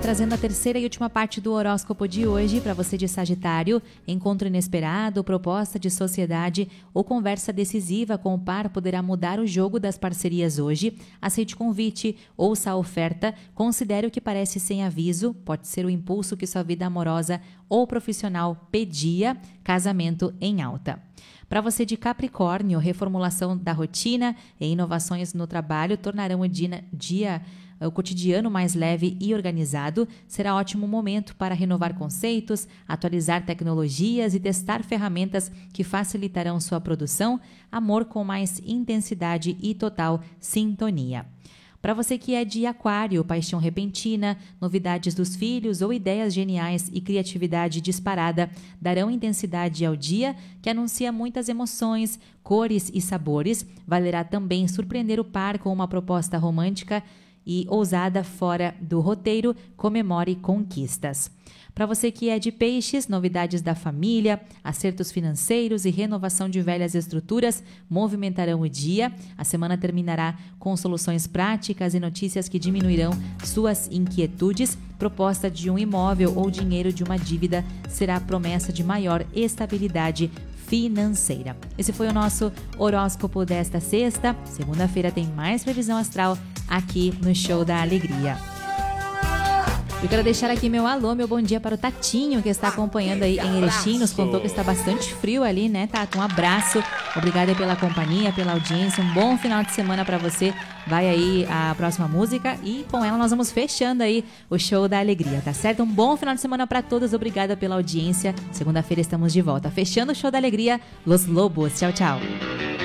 trazendo a terceira e última parte do horóscopo de hoje para você de Sagitário. Encontro inesperado, proposta de sociedade ou conversa decisiva com o par poderá mudar o jogo das parcerias hoje. Aceite o convite, ouça a oferta, considere o que parece sem aviso, pode ser o impulso que sua vida amorosa ou profissional pedia, casamento em alta. Para você de Capricórnio, reformulação da rotina e inovações no trabalho tornarão o cotidiano mais leve e organizado. Será ótimo momento para renovar conceitos, atualizar tecnologias e testar ferramentas que facilitarão sua produção. Amor com mais intensidade e total sintonia. Para você que é de Aquário, paixão repentina, novidades dos filhos ou ideias geniais e criatividade disparada darão intensidade ao dia, que anuncia muitas emoções, cores e sabores. Valerá também surpreender o par com uma proposta romântica e ousada fora do roteiro. Comemore conquistas. Para você que é de Peixes, novidades da família, acertos financeiros e renovação de velhas estruturas movimentarão o dia. A semana terminará com soluções práticas e notícias que diminuirão suas inquietudes. Proposta de um imóvel ou dinheiro de uma dívida será a promessa de maior estabilidade financeira. Esse foi o nosso horóscopo desta sexta. Segunda-feira tem mais previsão astral aqui no Show da Alegria. Eu quero deixar aqui meu alô, meu bom dia para o Tatinho, que está acompanhando aí em Erechim. Nos contou que está bastante frio ali, né, Tato? Um abraço. Obrigada pela companhia, pela audiência. Um bom final de semana para você. Vai aí a próxima música e com ela nós vamos fechando aí o Show da Alegria, tá certo? Um bom final de semana para todos. Obrigada pela audiência. Segunda-feira estamos de volta. Fechando o Show da Alegria, Los Lobos. Tchau, tchau.